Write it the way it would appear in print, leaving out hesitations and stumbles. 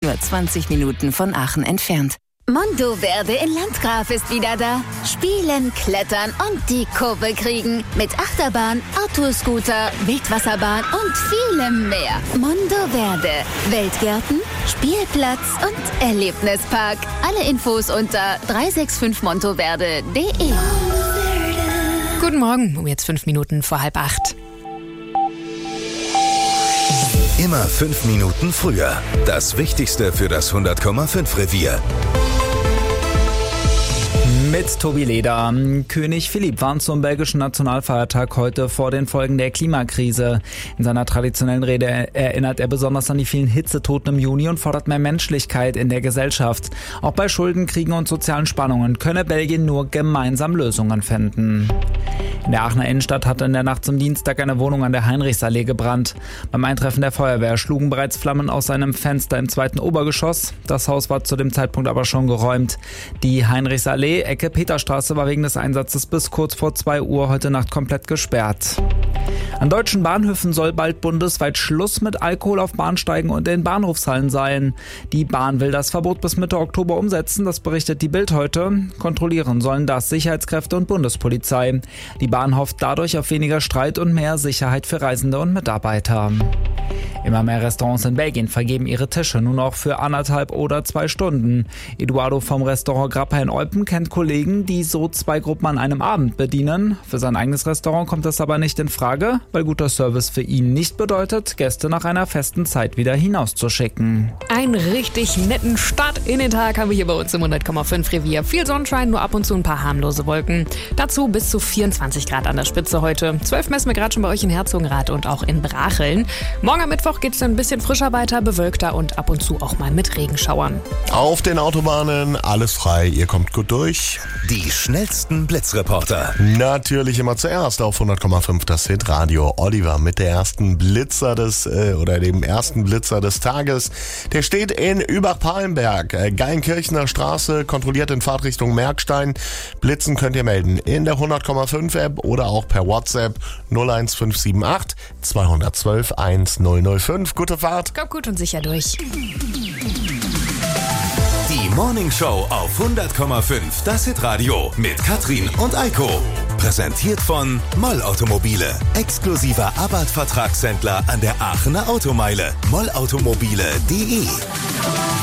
nur 20 Minuten von Aachen entfernt. Mondoverde in Landgraf ist wieder da. Spielen, klettern und die Kurve kriegen. Mit Achterbahn, Autoscooter, Wildwasserbahn und vielem mehr. Mondoverde. Weltgärten, Spielplatz und Erlebnispark. Alle Infos unter 365montoverde.de. Guten Morgen, jetzt 5 Minuten vor 7:30. Immer 5 Minuten früher. Das Wichtigste für das 100,5 Revier. Mit Tobi Leder. König Philipp warnt zum belgischen Nationalfeiertag heute vor den Folgen der Klimakrise. In seiner traditionellen Rede erinnert er besonders an die vielen Hitzetoten im Juni und fordert mehr Menschlichkeit in der Gesellschaft. Auch bei Schulden, Kriegen und sozialen Spannungen könne Belgien nur gemeinsam Lösungen finden. In der Aachener Innenstadt hatte in der Nacht zum Dienstag eine Wohnung an der Heinrichsallee gebrannt. Beim Eintreffen der Feuerwehr schlugen bereits Flammen aus einem Fenster im 2. Obergeschoss. Das Haus war zu dem Zeitpunkt aber schon geräumt. Die Heinrichsallee, Ecke Peterstraße, war wegen des Einsatzes bis kurz vor 2 Uhr heute Nacht komplett gesperrt. An deutschen Bahnhöfen soll bald bundesweit Schluss mit Alkohol auf Bahnsteigen und in Bahnhofshallen sein. Die Bahn will das Verbot bis Mitte Oktober umsetzen, das berichtet die Bild heute. Kontrollieren sollen das Sicherheitskräfte und Bundespolizei. Die Bahn hofft dadurch auf weniger Streit und mehr Sicherheit für Reisende und Mitarbeiter. Immer mehr Restaurants in Belgien vergeben ihre Tische nur noch für 1,5 oder 2 Stunden. Eduardo vom Restaurant Grappa in Eupen kennt Kollegen, die so 2 Gruppen an einem Abend bedienen. Für sein eigenes Restaurant kommt das aber nicht in Frage, weil guter Service für ihn nicht bedeutet, Gäste nach einer festen Zeit wieder hinauszuschicken. Einen richtig netten Start in den Tag haben wir hier bei uns im 100,5 Revier. Viel Sonnenschein, nur ab und zu ein paar harmlose Wolken. Dazu bis zu 24 Grad an der Spitze heute. 12 messen wir gerade schon bei euch in Herzogenrath und auch in Bracheln. Morgen am Mittwoch geht es dann ein bisschen frischer weiter, bewölkter und ab und zu auch mal mit Regenschauern. Auf den Autobahnen alles frei, ihr kommt gut durch. Die schnellsten Blitzreporter. Natürlich immer zuerst auf 100,5 das Hitradio. Oliver mit dem ersten Blitzer des Tages. Der steht in Übach-Palenberg, Geilenkirchener Straße, kontrolliert in Fahrtrichtung Merkstein. Blitzen könnt ihr melden in der 100,5 App oder auch per WhatsApp 01578 212 1005. Gute Fahrt. Kommt gut und sicher durch. Die Morning Show auf 100,5 das Hitradio mit Katrin und Eiko. Präsentiert von Moll Automobile. Exklusiver Abarth-Vertragshändler an der Aachener Automeile. mollautomobile.de